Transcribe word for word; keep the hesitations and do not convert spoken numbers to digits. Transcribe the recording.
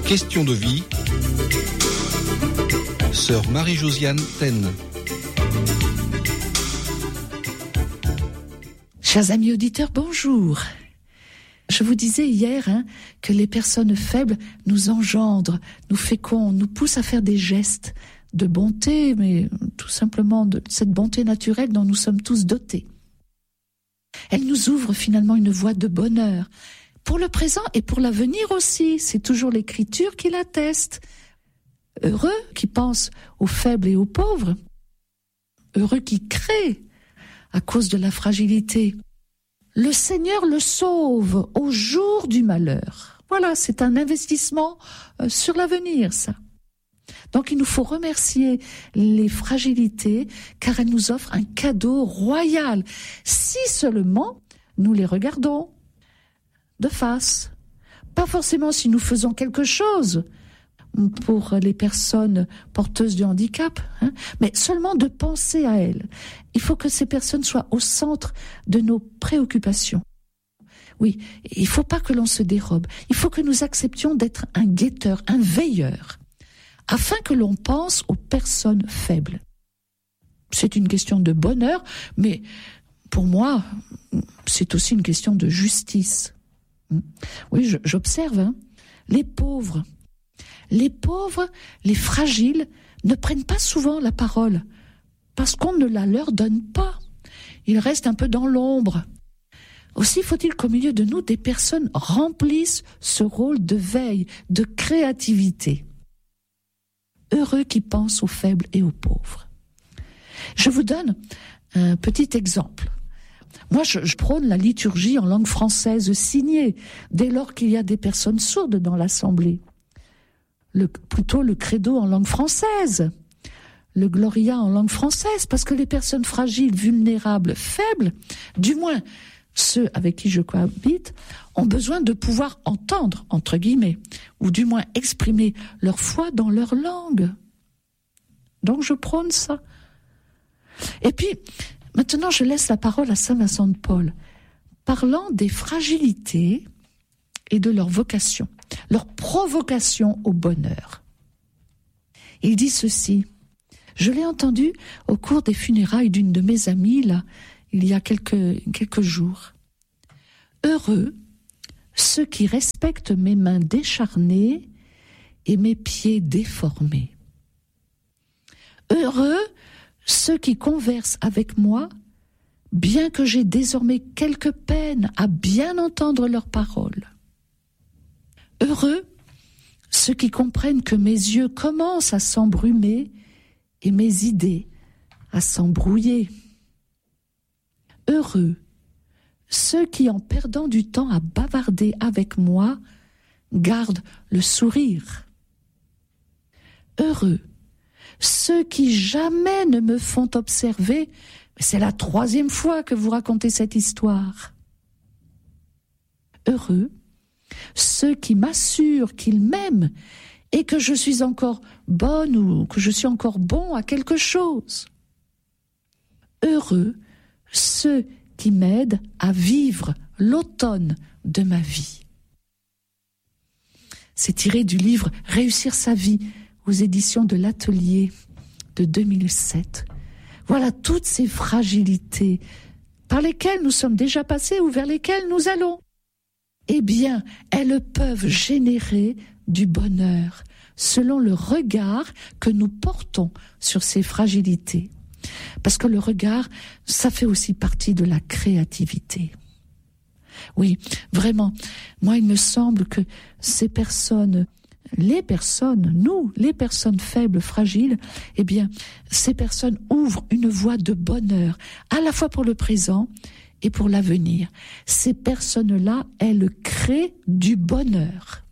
Question de vie. Sœur Marie-Josiane Taine. Chers amis auditeurs, bonjour. Je vous disais hier hein, que les personnes faibles nous engendrent, nous fécondent, nous poussent à faire des gestes de bonté, mais tout simplement de cette bonté naturelle dont nous sommes tous dotés. Elles nous ouvrent finalement une voie de bonheur, pour le présent et pour l'avenir aussi. C'est toujours l'Écriture qui l'atteste. Heureux qui pense aux faibles et aux pauvres, heureux qui crée à cause de la fragilité. Le Seigneur le sauve au jour du malheur. Voilà, c'est un investissement sur l'avenir, ça. Donc il nous faut remercier les fragilités car elles nous offrent un cadeau royal, si seulement nous les regardons de face. Pas forcément si nous faisons quelque chose pour les personnes porteuses de handicap, hein, mais seulement de penser à elles. Il faut que ces personnes soient au centre de nos préoccupations. Oui, il ne faut pas que l'on se dérobe. Il faut que nous acceptions d'être un guetteur, un veilleur, afin que l'on pense aux personnes faibles. C'est une question de bonheur, mais pour moi, c'est aussi une question de justice. Oui, je, j'observe, hein, les pauvres, les pauvres, les fragiles ne prennent pas souvent la parole parce qu'on ne la leur donne pas. Ils restent un peu dans l'ombre. Aussi faut-il qu'au milieu de nous, des personnes remplissent ce rôle de veille, de créativité. Heureux qui pensent aux faibles et aux pauvres. Je vous donne un petit exemple. Moi, je, je prône la liturgie en langue française signée, dès lors qu'il y a des personnes sourdes dans l'assemblée. Le, plutôt le credo en langue française, le gloria en langue française, parce que les personnes fragiles, vulnérables, faibles, du moins ceux avec qui je cohabite, ont besoin de pouvoir entendre, entre guillemets, ou du moins exprimer leur foi dans leur langue. Donc je prône ça. Et puis, maintenant je laisse la parole à saint Vincent de Paul, parlant des fragilités et de leur vocation, leur provocation au bonheur. Il dit ceci, je l'ai entendu au cours des funérailles d'une de mes amies, là, il y a quelques, quelques jours. Heureux ceux qui respectent mes mains décharnées et mes pieds déformés. Heureux ceux qui conversent avec moi, bien que j'ai désormais quelque peine à bien entendre leurs paroles. Heureux ceux qui comprennent que mes yeux commencent à s'embrumer et mes idées à s'embrouiller. Heureux ceux qui, en perdant du temps à bavarder avec moi, gardent le sourire. Heureux ceux qui jamais ne me font observer, mais c'est la troisième fois que vous racontez cette histoire. Heureux ceux qui m'assurent qu'ils m'aiment et que je suis encore bonne ou que je suis encore bon à quelque chose. Heureux ceux qui m'aident à vivre l'automne de ma vie. C'est tiré du livre « Réussir sa vie » aux éditions de l'Atelier de deux mille sept. Voilà toutes ces fragilités par lesquelles nous sommes déjà passés ou vers lesquelles nous allons. Eh bien, elles peuvent générer du bonheur selon le regard que nous portons sur ces fragilités. Parce que le regard, ça fait aussi partie de la créativité. Oui, vraiment, moi il me semble que ces personnes, les personnes, nous, les personnes faibles, fragiles, eh bien, ces personnes ouvrent une voie de bonheur, à la fois pour le présent et pour l'avenir. Ces personnes-là, elles créent du bonheur.